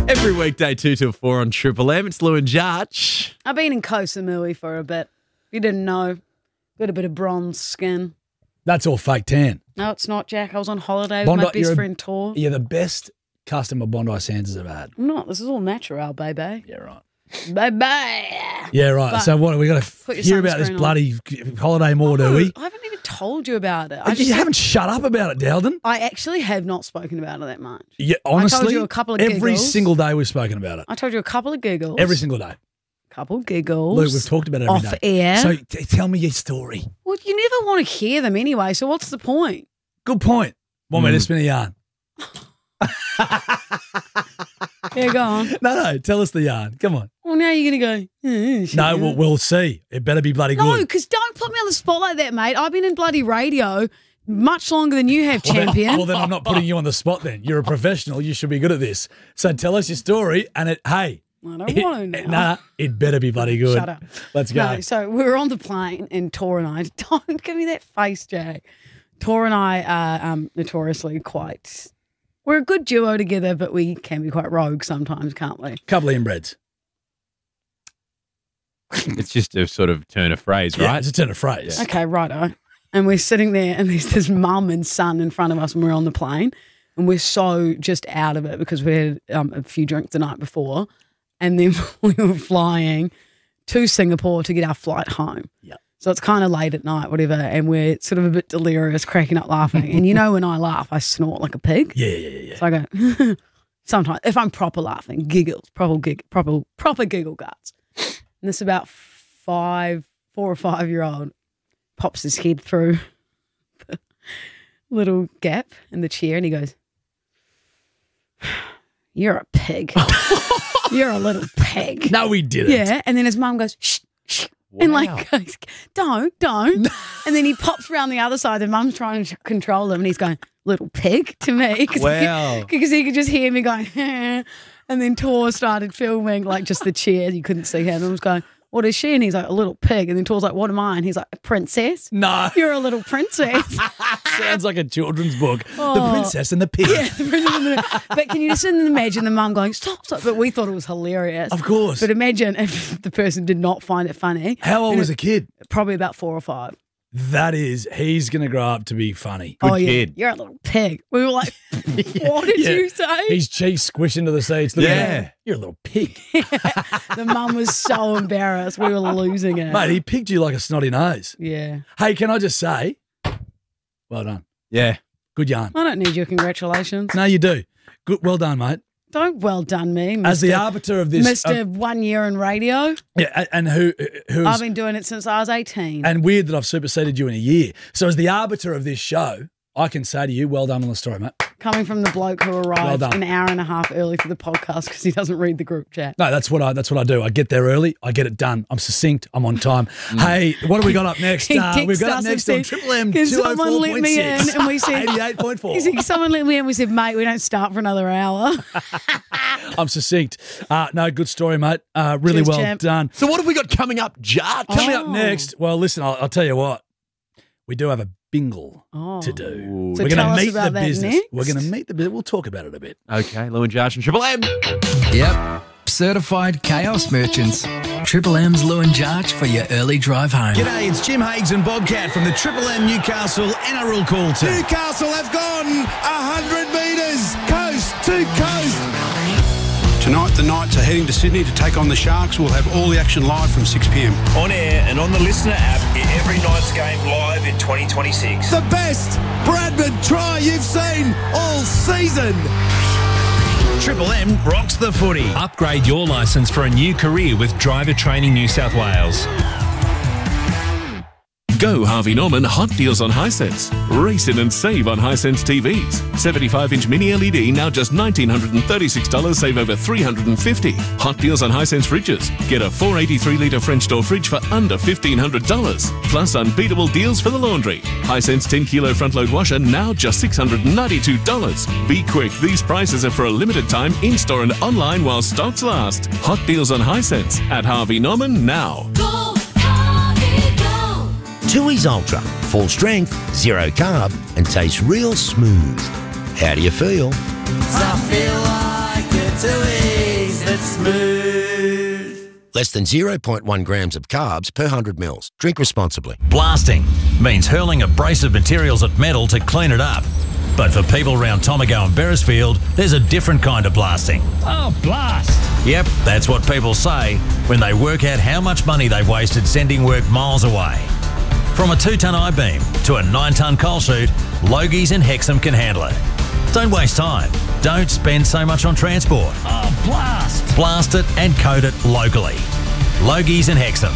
Every weekday 2 till 4 on Triple M. It's Lou and Jarch. I've been in Koh Samui for a bit. You didn't know. Got a bit of bronze skin. That's all fake tan. No, it's not, Jack. I was on holiday with my best friend Tor. You're the best customer Bondi Sands has ever had. I'm not. This is all natural, baby. Yeah, right. Bye-bye. Yeah, right. But so what? We got to hear about this bloody holiday more, do we? I haven't even told you about it. You haven't shut up about it, Daldon. I actually have not spoken about it that much. Yeah, honestly, I told you a couple of every giggles. single day we've spoken about it. I told you a couple of giggles. Every single day. Couple giggles. Luke, we've talked about it every day. Off air. So tell me your story. Well, you never want to hear them anyway, so what's the point? Good point. Want me to spin a yarn? Yeah, go on. No, tell us the yarn. Come on. Well, now you're going to go, No, we'll see. It better be bloody No, good. because don't put me on the spot like that, mate. I've been in bloody radio much longer than you have, champion. Well, then I'm not putting you on the spot then. You're a professional. You should be good at this. So tell us your story and hey. I don't want to now. Nah, it better be bloody good. Shut up. Let's go. No, so we were on the plane and Tor and I, don't give me that face, Jay. Tor and I are notoriously quite, we're a good duo together, but we can be quite rogue sometimes, can't we? Couple of inbreds. It's just a sort of turn of phrase, right? Yeah, it's a turn of phrase. Okay, righto. And we're sitting there and there's this mum and son in front of us when we're on the plane and we're so just out of it because we had a few drinks the night before and then we were flying to Singapore to get our flight home. Yep. So it's kind of late at night, whatever, and we're sort of a bit delirious, cracking up laughing. And you know when I laugh, I snort like a pig. Yeah. So I go, sometimes, if I'm proper laughing, giggles, proper giggle guts. And this about 4 or 5 year old pops his head through the little gap in the chair and he goes, "You're a pig. You're a little pig." No, we didn't. Yeah, and then his mum goes, "Shh, shh." Wow. And like goes, don't. And then he pops around the other side and mum's trying to control him and he's going, "Little pig," to me. Wow. Because he could just hear me going, and then Tor started filming like just the chair. You couldn't see him. And was going, "What is she?" And he's like, "A little pig." And then Tor's like, "What am I?" And he's like, "A princess." No. "You're a little princess." Sounds like a children's book. The Princess and the Pig. Yeah, the princess and the- but can you just imagine the mum going, "Stop." But we thought it was hilarious. Of course. But imagine if the person did not find it funny. How old was the kid? Probably about 4 or 5. That is, he's going to grow up to be funny. Good yeah, kid. you're a little pig. We were like, what did you say? His cheeks squish into the seats. Look at Yeah. him. You're a little pig. The mum was so embarrassed. We were losing it. Mate, he picked you like a snotty nose. Yeah. Hey, can I just say, well done. Yeah. Good yarn. I don't need your congratulations. No, you do. Good. Well done, mate. Don't well done me, Mr. As the arbiter of this. Mr. 1 year in radio. Yeah, and who's I've been doing it since I was 18. and weird that I've superseded you in a year. So as the arbiter of this show, I can say to you, well done on the story, mate. Coming from the bloke who arrived done. an hour and a half early for the podcast because he doesn't read the group chat. No, that's what I do. I get there early. I get it done. I'm succinct. I'm on time. Hey, what have we got up next? He We've texted got up us next and on said, Triple M "Can someone let me in?" 204.6. And we said, 88.4. He said, "Someone let me in." We said, "Mate, we don't start for another hour." I'm succinct. No, good story, mate. Really Cheers, well champ. done. So what have we got coming up, Jarch? Coming up next, well, listen, I'll tell you what. We do have a bingle to do. Ooh. So We're tell going us to meet about the that business. next. We're going to meet the business. We'll talk about it a bit. Okay, Lou and Jarch and Triple M. Yep. Certified chaos merchants. Triple M's Lou and Jarch for your early drive home. G'day, it's Jim Higgs and Bobcat from the Triple M Newcastle NRL call team. Newcastle have gone 100 metres coast to coast. Tonight, the Knights are heading to Sydney to take on the Sharks. We'll have all the action live from 6 p.m. On air and on the Listener app, get every night's game live in 2026. The best Bradman try you've seen all season. Triple M rocks the footy. Upgrade your licence for a new career with Driver Training New South Wales. Go Harvey Norman Hot Deals on Hisense. Race in and save on Hisense TVs. 75-inch mini LED now just $1,936, save over $350. Hot Deals on Hisense fridges. Get a 483-litre French door fridge for under $1,500. Plus unbeatable deals for the laundry. Hisense 10-kilo front-load washer now just $692. Be quick, these prices are for a limited time in-store and online while stocks last. Hot Deals on Hisense at Harvey Norman now. Tui's Ultra. Full strength, zero carb, and tastes real smooth. How do you feel? I feel like a Tui. Smooth. Less than 0.1 grams of carbs per 100 mils. Drink responsibly. Blasting means hurling abrasive materials at metal to clean it up. But for people around Tomago and Beresfield, there's a different kind of blasting. Oh, blast. Yep, that's what people say when they work out how much money they've wasted sending work miles away. From a 2-tonne I-beam to a 9-tonne coal chute, Logies and Hexham can handle it. Don't waste time. Don't spend so much on transport. Oh, blast. Blast it and coat it locally. Logies and Hexham.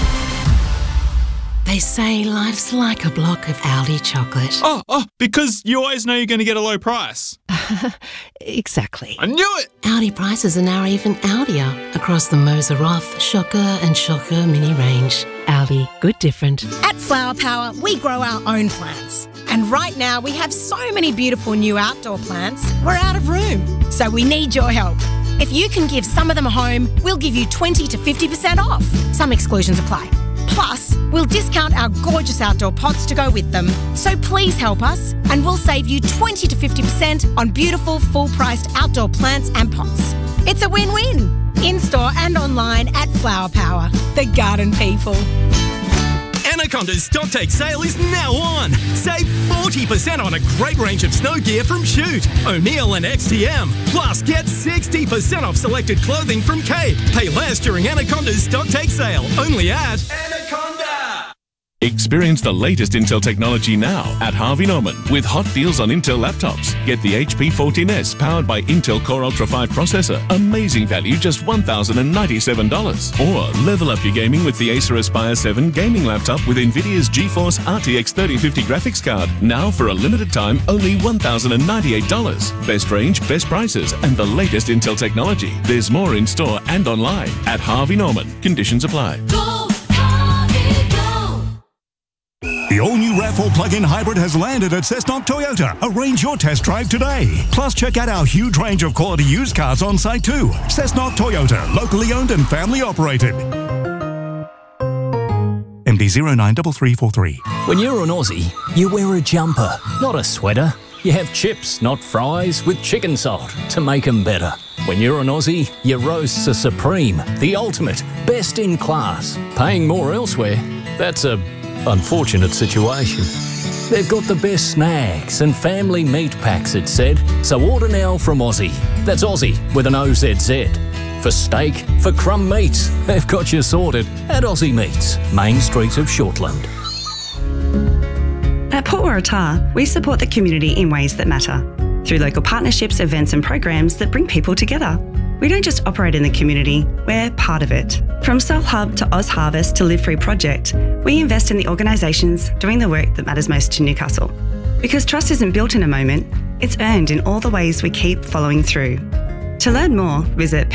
They say life's like a block of Aldi chocolate. Oh, because you always know you're going to get a low price. Exactly. I knew it! Aldi prices are now even Aldier across the Moser Roth, Shocker and Shocker mini range. Aldi, good different. At Flower Power, we grow our own plants. And right now, we have so many beautiful new outdoor plants, we're out of room. So we need your help. If you can give some of them a home, we'll give you 20 to 50% off. Some exclusions apply. Plus, we'll discount our gorgeous outdoor pots to go with them. So please help us and we'll save you 20 to 50% on beautiful, full-priced outdoor plants and pots. It's a win-win. In-store and online at Flower Power, the garden people. Anaconda's Stocktake sale is now on. Save 40% on a great range of snow gear from Shoot, O'Neill and XTM. Plus, get 60% off selected clothing from Cape. Pay less during Anaconda's Stocktake sale. Only at Anaconda. Experience the latest Intel technology now at Harvey Norman with hot deals on Intel laptops. Get the HP 14S powered by Intel Core Ultra 5 processor. Amazing value, just $1,097. Or level up your gaming with the Acer Aspire 7 gaming laptop with NVIDIA's GeForce RTX 3050 graphics card. Now for a limited time, only $1,098. Best range, best prices, and the latest Intel technology. There's more in store and online at Harvey Norman. Conditions apply. The all-new RAV4 plug-in hybrid has landed at Cessnock Toyota. Arrange your test drive today. Plus, check out our huge range of quality used cars on site too. Cessnock Toyota, locally owned and family operated. MD 093343. When you're an Aussie, you wear a jumper, not a sweater. You have chips, not fries, with chicken salt to make them better. When you're an Aussie, your roasts are supreme, the ultimate, best in class. Paying more elsewhere, that's a unfortunate situation. They've got the best snacks and family meat packs, it said. So order now from Aussie. That's Aussie with an OZZ. For steak, for crumb meats, they've got you sorted at Aussie Meats, Main Street of Shortland. At Port Waratah, we support the community in ways that matter, through local partnerships, events and programs that bring people together. We don't just operate in the community, we're part of it. From Soul Hub to Oz Harvest to Live Free Project, we invest in the organisations doing the work that matters most to Newcastle. Because trust isn't built in a moment, it's earned in all the ways we keep following through. To learn more, visit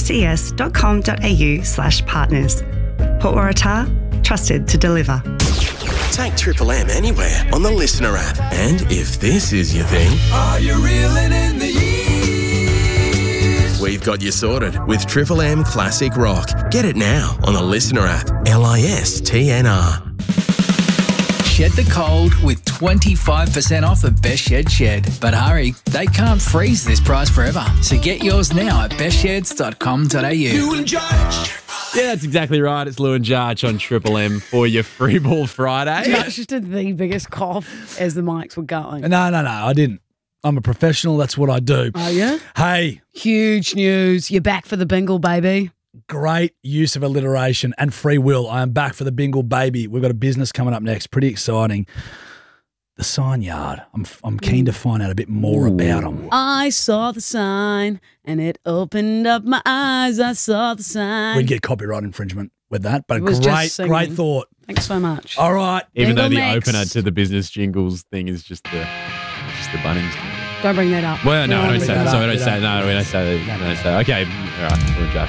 pwcs.com.au/partners. Port Waratah, trusted to deliver. Take Triple M anywhere on the Listener app. And if this is your thing, are you reeling in the years? We've got you sorted with Triple M Classic Rock. Get it now on the Listener app. LISTNR. Shed the cold with 25% off at Best Shed Shed. But hurry, they can't freeze this price forever. So get yours now at bestsheds.com.au. You and Judge. Yeah, that's exactly right. It's Lou and Jarch on Triple M for your Free Ball Friday. Jarch just did the biggest cough as the mics were going. No, I didn't. I'm a professional. That's what I do. Oh, yeah? Hey. Huge news. You're back for the bingle, baby. Great use of alliteration and free will. I am back for the bingle, baby. We've got a business coming up next. Pretty exciting. The Sign Yard. I'm keen to find out a bit more about them. I saw the sign and it opened up my eyes. I saw the sign. We'd get copyright infringement with that, but great thought. Thanks so much. All right. Even Bingle though the next. opener to the business jingles thing is just the Bunnings. Don't bring that up. Well, no, I don't say that. So I don't We say don't. no. We don't say that. Okay, all right. We'll adjust.